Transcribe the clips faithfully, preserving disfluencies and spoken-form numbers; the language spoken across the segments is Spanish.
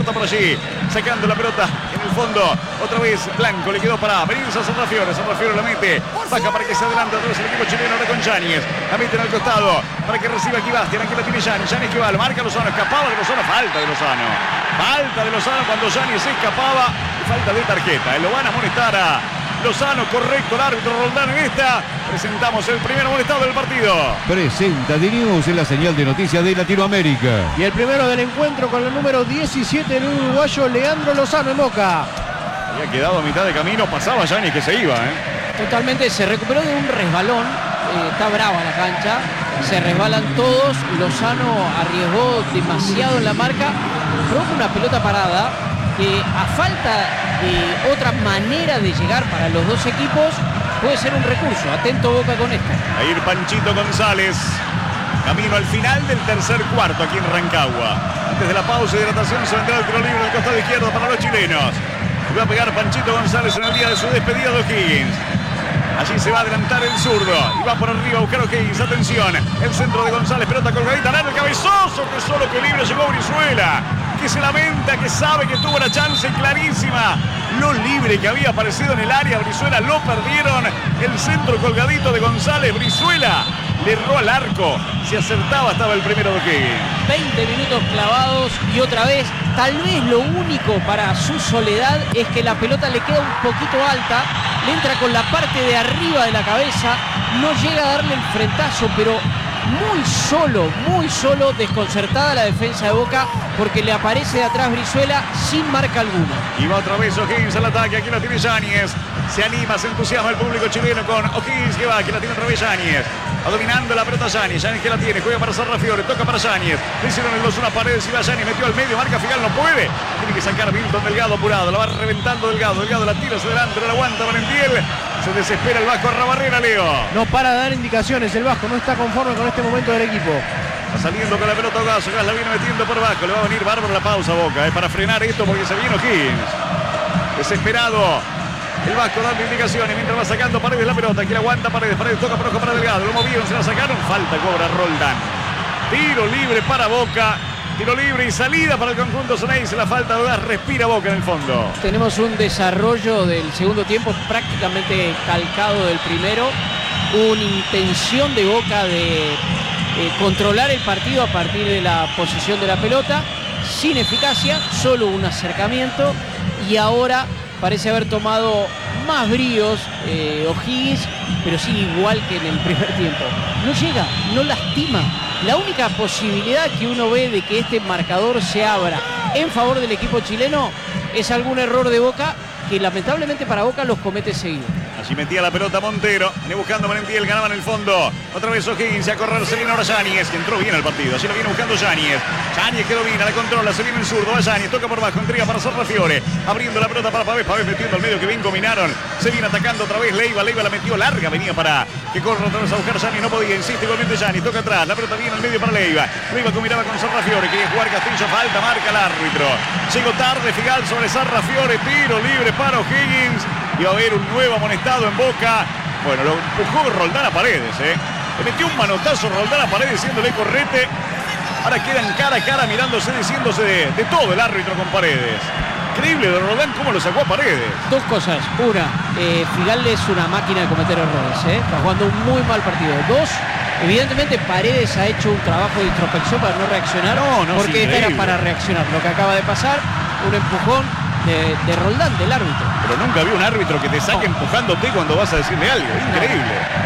corta por allí. Sacando la pelota en el fondo. Otra vez Blanco le quedó para venirse a Sarrafiore. Sarrafiore la mete. Baja para que se adelante otra vez el equipo chileno ahora con Yáñez. La mete en el costado para que reciba aquí Bastian. Aquí la tiene Yáñez. Yáñez que va, lo marca Lozano. Escapaba de Lozano. Falta de Lozano. Falta de Lozano cuando Yáñez se escapaba. Falta de tarjeta. Lo van a amonestar a Lozano, correcto el árbitro Roldán en esta. Presentamos el primer amonestado del partido. Presenta D-News en la señal de noticias de Latinoamérica. Y el primero del encuentro con el número diecisiete, el uruguayo Leandro Lozano en Boca. Había quedado a mitad de camino, pasaba Yáñez que se iba. ¿eh? Totalmente, se recuperó de un resbalón. Eh, está brava la cancha. Se resbalan todos. Lozano arriesgó demasiado en la marca. Provoca una pelota parada que a falta de otra manera de llegar para los dos equipos puede ser un recurso. Atento Boca con esta. A ir Panchito González. Camino al final del tercer cuarto aquí en Rancagua. Antes de la pausa y hidratación se vendrá el tiro libre del costado izquierdo para los chilenos. Va a pegar Panchito González en el día de su despedida de O'Higgins. Allí se va a adelantar el zurdo. Y va por arriba a buscar O'Higgins. Atención. El centro de González. Pelota colgadita. Nada, el cabezoso que solo que libre llegó Brizuela. Que se lamenta, que sabe que tuvo una chance clarísima. Lo libre que había aparecido en el área. Brizuela lo perdieron. El centro colgadito de González. Brizuela le erró al arco. Si acertaba estaba el primero de O'Higgins. veinte minutos clavados y otra vez. Tal vez lo único para su soledad es que la pelota le queda un poquito alta. Le entra con la parte de arriba de la cabeza. No llega a darle el frentazo, pero muy solo, muy solo, desconcertada la defensa de Boca porque le aparece de atrás Brizuela sin marca alguna. Y va otra vez O'Higgins al ataque, aquí la tiene Yáñez. Se anima, se entusiasma el público chileno con O'Higgins que va, que la tiene otra vez Yáñez. Va dominando la pelota Yáñez, Yáñez que la tiene, juega para Sarrafiore, toca para Yáñez. Le hicieron el dos una pared, si va Yáñez, metió al medio, marca Figal, no puede. Tiene que sacar Milton Delgado apurado, la va reventando Delgado, Delgado la tira hacia adelante, no la aguanta Valentiel. Se desespera el Vasco Arrabarrena, Leo. No para de dar indicaciones el Vasco, no está conforme con este momento del equipo. Va saliendo con la pelota Gaso, Gas la viene metiendo por Vasco, le va a venir bárbaro la pausa Boca, eh, para frenar esto porque se viene O'Higgins. Desesperado. El Vasco dando indicaciones mientras va sacando Paredes la pelota. Aquí la aguanta Paredes. Paredes toca por ojo para Delgado. Lo movieron, se la sacaron. Falta cobra Roldán. Tiro libre para Boca. Tiro libre y salida para el conjunto Ceneice. La falta de gas respira Boca en el fondo. Tenemos un desarrollo del segundo tiempo prácticamente calcado del primero. Una intención de Boca de eh, controlar el partido a partir de la posición de la pelota. Sin eficacia, solo un acercamiento. Y ahora parece haber tomado más bríos eh, O'Higgins, pero sí igual que en el primer tiempo. No llega, no lastima. La única posibilidad que uno ve de que este marcador se abra en favor del equipo chileno es algún error de Boca que lamentablemente para Boca los comete seguido. Allí metía la pelota Montero, viene buscando Valentiel, ganaba en el fondo. Otra vez O'Higgins, a correr, se viene ahora Yáñez, que entró bien al partido. Allí lo viene buscando Yáñez. Yáñez que domina, la controla, se viene el zurdo, va Yáñez, toca por bajo, entrega para Sarrafiore. Abriendo la pelota para Pavés, Pavés metiendo al medio que bien combinaron. Se viene atacando otra vez Leiva, Leiva la metió larga, venía para que corra otra vez a buscar Yáñez, no podía, insiste igualmente Yáñez, toca atrás, la pelota viene al medio para Leiva. Leiva combinaba con Sarrafiore, quería jugar Castillo, falta, marca el árbitro. Llegó tarde Figal sobre Sarrafiore, tiro libre para O'Higgins. Y va a haber un nuevo amonestado en Boca. Bueno, lo empujó Roldán a Paredes, ¿eh? Le metió un manotazo Roldán a Paredes diciéndole correte. Ahora quedan cara a cara mirándose, diciéndose de, de todo el árbitro con Paredes. Increíble de Roldán cómo lo sacó a Paredes. Dos cosas. Una, eh, Figal es una máquina de cometer errores, ¿eh? Está jugando un muy mal partido. Dos, evidentemente Paredes ha hecho un trabajo de introspección para no reaccionar. No, no, porque esta era para reaccionar. Lo que acaba de pasar, un empujón de, de Roldán, del árbitro. Pero nunca vi un árbitro que te saque no. empujándote cuando vas a decirle algo. Increíble.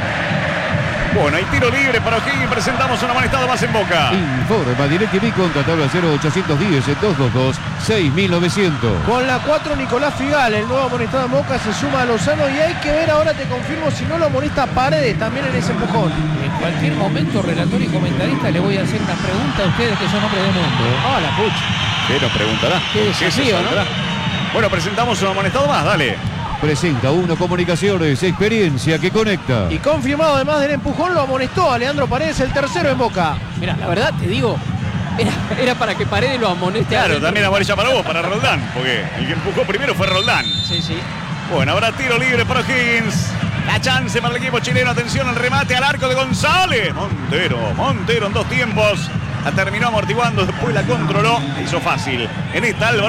No. Bueno, hay tiro libre para O'Higgins. Presentamos un amonestado más en Boca. Informa DirecTV contra tabla cero ochocientos diez dos dos dos seis mil novecientos. Con la cuatro Nicolás Figal, el nuevo amonestado en Boca, se suma a Lozano y hay que ver, ahora te confirmo, si no lo amonesta Paredes también en ese empujón. En cualquier momento, relator y comentarista, le voy a hacer una pregunta a ustedes que son hombres de mundo. Ah, la pucha. ¿Qué nos preguntará? Qué desafío, ¿no? Bueno, presentamos un amonestado más, dale. Presenta Uno Comunicaciones, experiencia que conecta. Y confirmado además del empujón, lo amonestó a Leandro Paredes, el tercero en Boca. Mira, la verdad te digo, era, era para que Paredes lo amoneste. Claro, a también amarilla para vos, para Roldán, porque el que empujó primero fue Roldán. Sí, sí. Bueno, habrá tiro libre para O'Higgins. La chance para el equipo chileno. Atención al remate al arco de González. Montero, Montero en dos tiempos. La terminó amortiguando, después la controló. La hizo fácil. En esta Álvaro